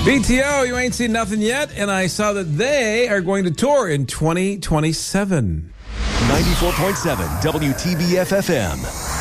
BTO, you ain't seen nothing yet, and I saw that they are going to tour in 2027. 94.7 WTBF FM.